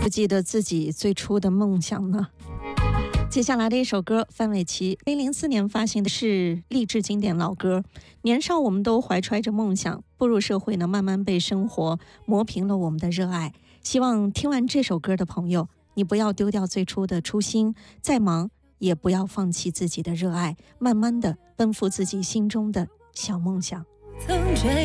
不记得自己最初的梦想呢？接下来的一首歌，范玮琪2004年发行的是励志经典老歌。年少我们都怀揣着梦想，步入社会呢，慢慢被生活磨平了我们的热爱。希望听完这首歌的朋友，你不要丢掉最初的初心，再忙也不要放弃自己的热爱，慢慢的奔赴自己心中的小梦想。